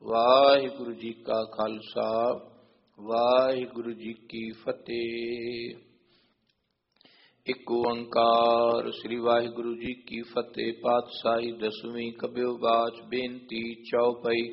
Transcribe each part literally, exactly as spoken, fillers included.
ਵਾਹਿਗੁਰੂ ਜੀ ਕਾ ਖਾਲਸਾ ਵਾਹਿਗੁਰੂ ਜੀ ਕੀ ਫਤਿਹ। ਇੱਕ ਓੰਕਾਰ ਸ੍ਰੀ ਵਾਹਿਗੁਰੂ ਜੀ ਕੀ ਫਤਿਹ। ਪਾਤਸ਼ਾਹੀ ਦਸਵੀਂ ਕਬਿਓ ਬਾਚ ਬੇਨਤੀ ਚੌਪਈ।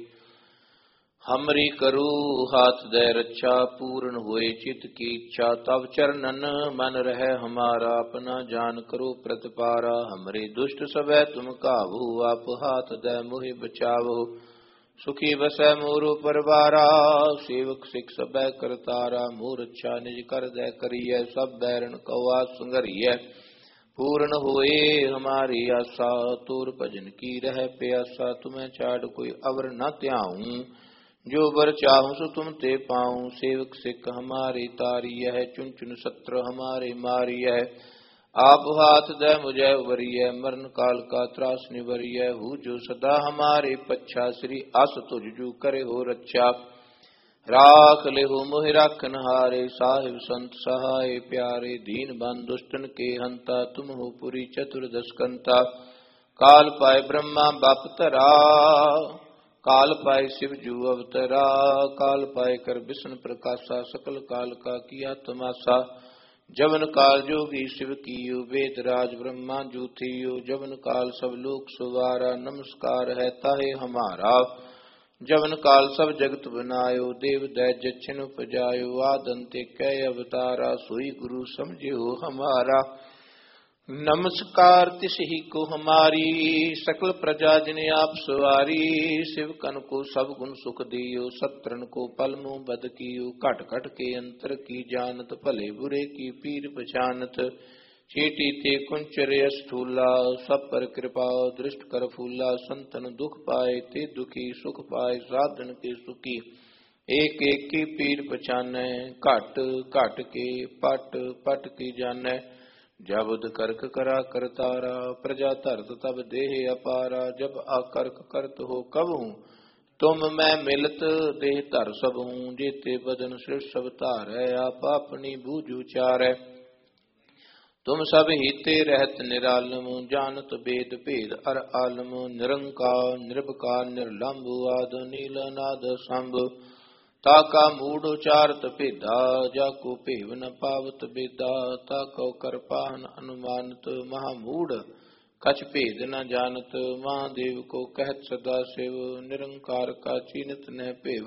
हमरी करू हाथ दे रक्षा पूर्ण हुए चित की इच्छा तब चरणन मन रहे हमारा अपना जान करो प्रतिपारा। हमरे दुष्ट सबे तुम काबू आप हाथ दे मोहि बचावो सुखी बसै मोरो परवारा। सेवक सिख सबे करतारा मोर अच्छा निज कर दे करिय सब बैरन कौआ संगरिय। पूर्ण होए हमारी आशा तोर भजन की रह प्यासा। तुम्हें छाड़ कोई अवर न त्याऊं जो बर चाहूं सो तुम ते पाऊं। सेवक सिख हमारे तारिय है चुन चुन सत्र हमारे मारिय है। आप हाथ दे मुझे उबरिय मरण काल का त्रास निवरिय। हूँ जो सदा हमारे पच्छा श्री अस तुझ जू करे हो रक्षा। राख ले हो मोहि राखन हारे साहिब संत सहाय प्यारे। दीन बंद दुष्टन के हंता तुम हो पुरी चतुर्दश कंता। काल पाए ब्रह्मा बाप तरा काल पाए शिव जू अवतरा। काल पाए कर विष्णु प्रकाशा सकल काल का किया तमाशा। जवन काल जोगी शिव कीयो वेद राज ब्रह्मा जू थियो। जवन काल सब लोक सुवारा नमस्कार है ताहे हमारा। जवन काल सब जगत बनायो देव दैज छिन उपजायो। आदंते कै अवतारा सोई गुरु समझे हो हमारा। नमस्कार तिसही को हमारी सकल प्रजा जिने आप सवारी। शिवकन को सब गुण सुख दियो सत्रन को पल मुँह बद कियो। घट घट के अंतर की जानत भले बुरे की पीर पहचानत। चेटी ते कुंचर स्थूला सब पर कृपा दृष्ट कर फूला। संतन दुख पाए ते दुखी सुख पाए साधन के सुखी। एक एक की पीर पहचाने घट घट के पट पट की जाने। जबुद करक करा करतारा प्रजा धरत तब देह अपारा। जब आकर्क करत हो कब हूँ तुम मैं मिलत देह धर सब हूँ। जेते बदन सिर सब तार है आप अपनी बूझ उचार है। तुम सब हीते रहत निरालम जानत वेद भेद अर आलम। निरंकार निर्भकार निर्लंब आद नील नाद संभ। ताका मूढ़ उचारत भेदा जाको भेव न पावत बेदा। ताको कर पाहन अनुमानत महामूढ़ कछ भेद न जानत। महादेव को कहत सदा शिव निरंकार का चीनत न भेव।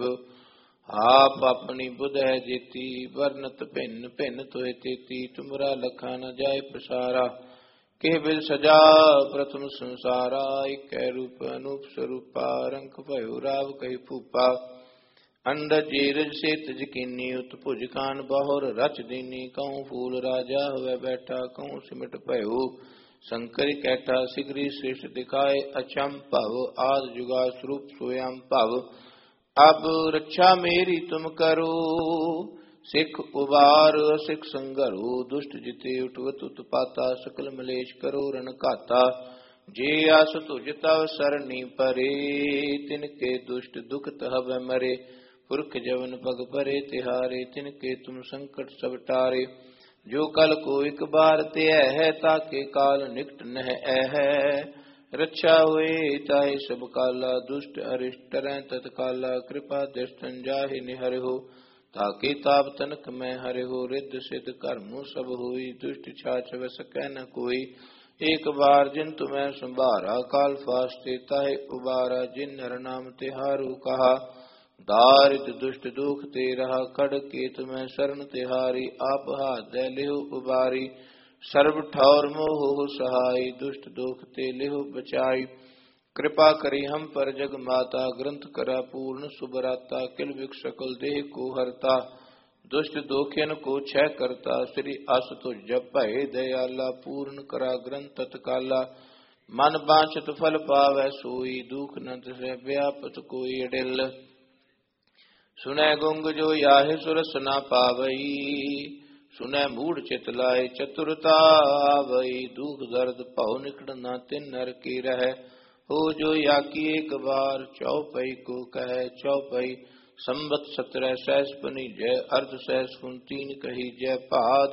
आप अपनी बुध है जेती वर्णत भिन्न भिन्न तोय तेती। तुमरा लखा न जाय प्रसारा के बिल सजा प्रथम संसारा। एक रूप अनूप स्वरूपा रंग भयो राव कही फूपा। अंडज जीरज से तजकीनी उत्भुज कान बाहुर रच दीनी। कहूँ फूल राजा हुए बैठा कहूँ सिमट भयो। शंकर कैठा सिगरी श्रेष्ठ दिखाए अचम भव। आद जुगा स्वरूप स्वयं भव। अब रक्षा मेरी तुम करो सिख उबार सिख संगरो। दुष्ट जिते उठवत उत्पाता सकल मलेश करो रण घाता। जे आस तुझ तव सरनी परे तिनके दुष्ट दुख तहब मरे। पुरख जवन पग परे तिहारे तिनके तुम संकट सब टारे। जो कल को एक बार ते है ताके काल निकट नह है। रक्षा हुए ताहे सब काला दुष्ट अरिष्ट रह तत्काला। कृपा दृष्टन जाहि निहर हो ताके ताप तनक में हरे हो। रिद्ध सिद्ध कर्म सब होई दुष्ट छाछ वस कह न कोई। एक बार जिन तुम्हें संभारा काल फास्ते ताहे उबारा। जिन नर नाम तिहारू कहा दारिद दुष्ट दुख ते रहा। कड़ के तुम्हें शरण तिहारी आप हाथ दे लिहो उबारी। सर्व ठौर मोह सहाय दुष्ट दुख ते लिहो बचाई। कृपा करी हम पर जग माता ग्रंथ करा पूर्ण सुबराता। किल विक सकल देह को हरता दुष्ट दोखियन को छह करता। श्री अस तुझ जब भय दयाला पूर्ण करा ग्रंथ तत्काला। मन बांछत फल पावै सोई दुख न तिसै व्यापत कोई अडिल। सुनै गुंग जो याहि सुरस न पावई। सुनै मूढ़ चित लाए चतुरता आवई। दुख दर्द भव निकट न तिन नर की रह। हो जो याकी एक बार चौपई को कह चौपई। संबत सत्रह सहस पनी जय अर्ध सहस तीन कही जय। भाद